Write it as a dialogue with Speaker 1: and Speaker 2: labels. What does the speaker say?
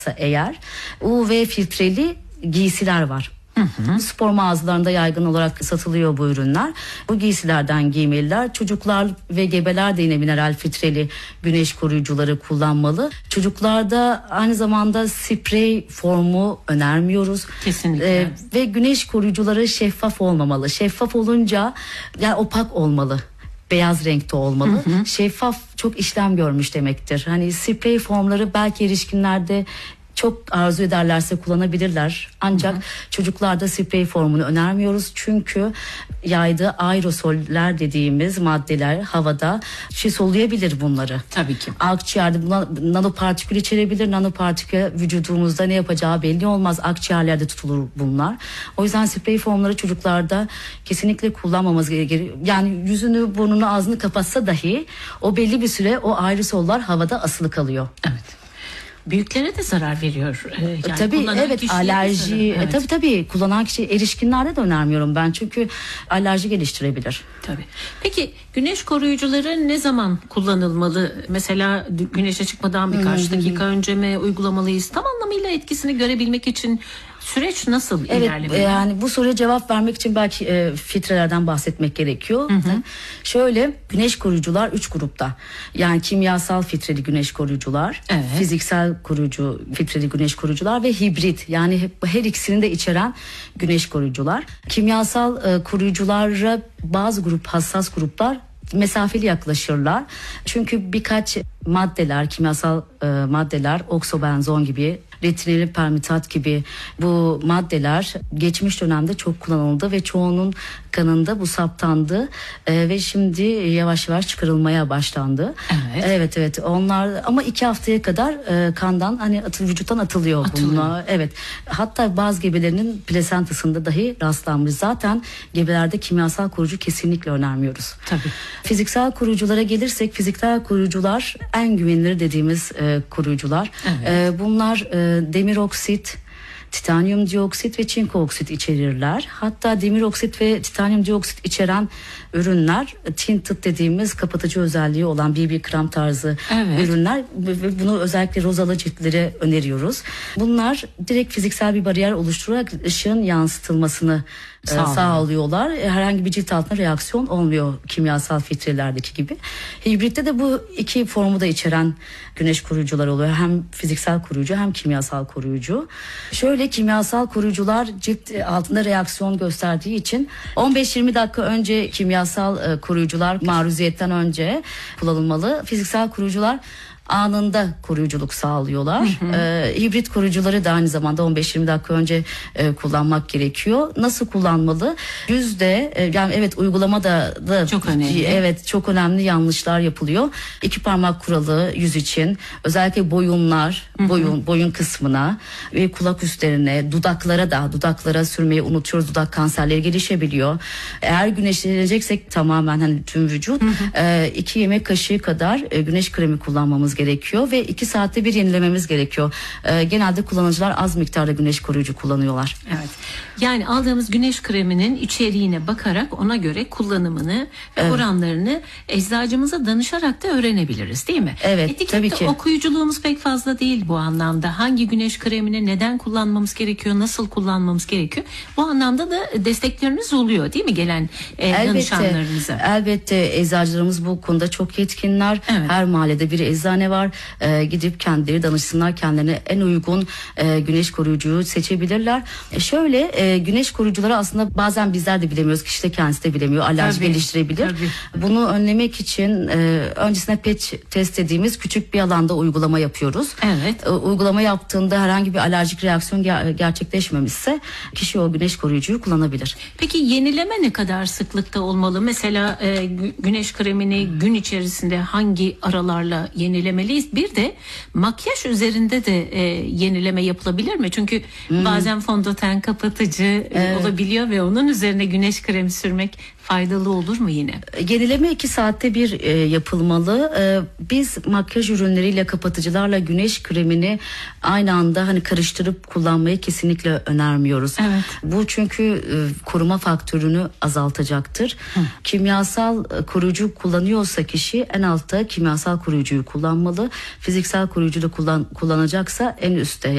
Speaker 1: eğer UV filtreli giysiler var. Spor mağazalarında yaygın olarak satılıyor bu ürünler. Bu giysilerden giymeliler. Çocuklar ve gebeler de yine mineral filtreli güneş koruyucuları kullanmalı. Çocuklarda aynı zamanda sprey formu önermiyoruz.
Speaker 2: Kesinlikle.
Speaker 1: Ve güneş koruyucuları şeffaf olmamalı. Şeffaf olunca yani opak olmalı. Beyaz renkte olmalı. Şeffaf çok işlem görmüş demektir. Hani sprey formları belki erişkinlerde çok arzu ederlerse kullanabilirler. Ancak çocuklarda sprey formunu önermiyoruz. Çünkü yaydığı aerosoller dediğimiz maddeler havada soluyabilir bunları.
Speaker 2: Tabii ki.
Speaker 1: Akciğerde nanopartikül içerebilir. Nanopartikül vücudumuzda ne yapacağı belli olmaz. Akciğerlerde tutulur bunlar. O yüzden sprey formları çocuklarda kesinlikle kullanmamız gerekiyor. Yani yüzünü, burnunu, ağzını kapatsa dahi o belli bir süre o aerosoller havada asılı kalıyor.
Speaker 2: Evet. Büyüklere de zarar veriyor. Yani
Speaker 1: tabii evet, alerji tabii kullanan kişi, erişkinlerde de önermiyorum ben çünkü alerji geliştirebilir.
Speaker 2: Tabii. Peki güneş koruyucuları ne zaman kullanılmalı? Mesela güneşe çıkmadan birkaç dakika önce mi uygulamalıyız? Tam anlamıyla etkisini görebilmek için süreç nasıl ilerlemeli?
Speaker 1: Yani bu soruya cevap vermek için belki filtrelerden bahsetmek gerekiyor. Şöyle, güneş koruyucular 3 grupta. Yani kimyasal filtreli güneş koruyucular, fiziksel koruyucu filtreli güneş koruyucular ve hibrit, yani her ikisini de içeren güneş koruyucular. Kimyasal koruyuculara bazı hassas gruplar mesafeli yaklaşırlar. Çünkü birkaç maddeler, kimyasal maddeler, oksobenzon gibi, retinil permitat gibi bu maddeler geçmiş dönemde çok kullanıldı ve çoğunun kanında bu saptandı ve şimdi yavaş yavaş çıkarılmaya başlandı. Evet. Onlar ama 2 haftaya kadar kandan vücuttan atılıyor bunlar. Evet. Hatta bazı gebelerinin plasentasında dahi rastlanmış. Zaten gebelerde kimyasal koruyucu kesinlikle önermiyoruz.
Speaker 2: Tabii.
Speaker 1: Fiziksel koruyuculara gelirsek, fiziksel koruyucular en güvenilir dediğimiz koruyucular. Bunlar demir oksit, titanyum dioksit ve çinko oksit içerirler. Hatta demir oksit ve titanyum dioksit içeren ürünler tinted dediğimiz kapatıcı özelliği olan BB krem tarzı ürünler ve bunu özellikle rozalı ciltlere öneriyoruz. Bunlar direkt fiziksel bir bariyer oluşturarak ışığın yansıtılmasını sağlıyorlar. Herhangi bir cilt altına reaksiyon olmuyor kimyasal filtrelerdeki gibi. Hibritte de bu 2 formu da içeren güneş koruyucular oluyor. Hem fiziksel koruyucu hem kimyasal koruyucu. Şöyle, kimyasal koruyucular cilt altında reaksiyon gösterdiği için 15-20 dakika önce kimyasal koruyucular maruziyetten önce kullanılmalı. Fiziksel koruyucular anında koruyuculuk sağlıyorlar. Hibrit koruyucuları da aynı zamanda 15-20 dakika önce kullanmak gerekiyor. Nasıl kullanmalı? Yüzde yani evet, uygulamada da
Speaker 2: çok önemli.
Speaker 1: Evet, çok önemli yanlışlar yapılıyor. 2 parmak kuralı yüz için, özellikle boyun kısmına ve kulak üstlerine, dudaklara sürmeyi unutuyoruz. Dudak kanserleri gelişebiliyor. Eğer güneşleneceksek tamamen tüm vücut 2 yemek kaşığı kadar güneş kremi kullanmamız gerekiyor ve 2 saatte bir yenilememiz gerekiyor. Genelde kullanıcılar az miktarda güneş koruyucu kullanıyorlar.
Speaker 2: Evet. Yani aldığımız güneş kreminin içeriğine bakarak ona göre kullanımını ve oranlarını eczacımıza danışarak da öğrenebiliriz, değil mi?
Speaker 1: Evet,
Speaker 2: etikette
Speaker 1: tabii ki.
Speaker 2: okuyuculuğumuz pek fazla değil bu anlamda. Hangi güneş kremini neden kullanmamız gerekiyor, nasıl kullanmamız gerekiyor? Bu anlamda da destekleriniz oluyor, değil mi, gelen danışanlarınıza?
Speaker 1: Elbette eczacılarımız bu konuda çok yetkinler. Her mahallede bir eczane var. Gidip kendileri danışsınlar, kendilerine en uygun güneş koruyucuyu seçebilirler. Şöyle, güneş koruyucuları aslında bazen bizler de bilemiyoruz, kişi de kendisi de bilemiyor, alerji geliştirebilir. Bunu önlemek için öncesine patch test dediğimiz küçük bir alanda uygulama yapıyoruz. Uygulama yaptığında herhangi bir alerjik reaksiyon gerçekleşmemişse kişi o güneş koruyucuyu kullanabilir.
Speaker 2: Peki yenileme ne kadar sıklıkta olmalı? Mesela güneş kremini gün içerisinde hangi aralarla yenilemeliyiz? Bir de makyaj üzerinde de yenileme yapılabilir mi? Çünkü bazen fondöten kapatıcı olabiliyor ve onun üzerine güneş kremi sürmek faydalı olur mu yine?
Speaker 1: Yenileme 2 saatte bir yapılmalı. Biz makyaj ürünleriyle, kapatıcılarla güneş kremini aynı anda karıştırıp kullanmayı kesinlikle önermiyoruz. Bu çünkü koruma faktörünü azaltacaktır. Kimyasal koruyucu kullanıyorsa kişi en altta kimyasal koruyucuyu kullanmalı. Fiziksel koruyucu da kullanacaksa en üstte.